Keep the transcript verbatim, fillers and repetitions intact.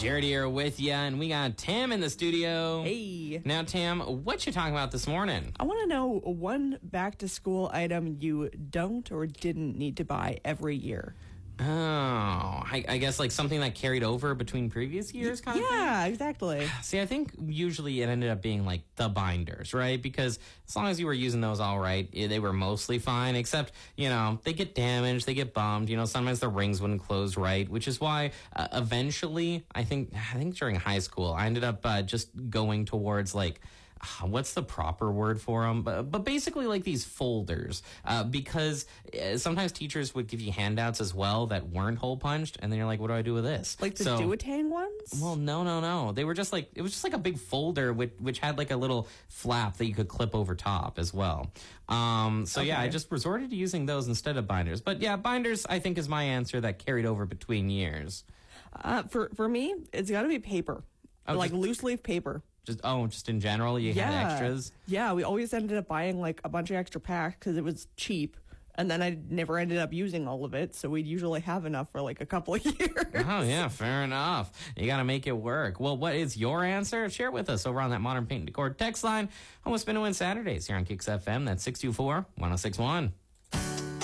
Jared here with you, and we got Tam in the studio. Hey. Now, Tam, what you talking about this morning? I want to know one back-to-school item you don't or didn't need to buy every year. Oh, I, I guess like something that carried over between previous years kind of thing? Yeah, exactly. See, I think usually it ended up being like the binders, right? Because as long as you were using those all right, eh, they were mostly fine, except, you know, they get damaged, they get bummed. You know, sometimes the rings wouldn't close right, which is why uh, eventually, I think, I think during high school, I ended up uh, just going towards like, what's the proper word for them? But, but basically like these folders, uh, because uh, sometimes teachers would give you handouts as well that weren't hole punched. And then you're like, what do I do with this? Like the so, Duotang ones? Well, no, no, no. They were just like, it was just like a big folder which, which had like a little flap that you could clip over top as well. Um, so Okay. yeah, I just resorted to using those instead of binders. But yeah, binders I think is my answer that carried over between years. Uh, for, for me, it's got to be paper. Oh, like just- loose leaf paper. Just, oh, just in general, you Yeah. had extras? Yeah, we always ended up buying like a bunch of extra packs because it was cheap. And then I never ended up using all of it, so we'd usually have enough for like a couple of years. Oh, yeah, fair enough. You got to make it work. Well, what is your answer? Share it with us over on that Modern Paint and Decor text line. Home of Spin and Win Saturdays here on Kicks F M. That's six two four, one oh six one.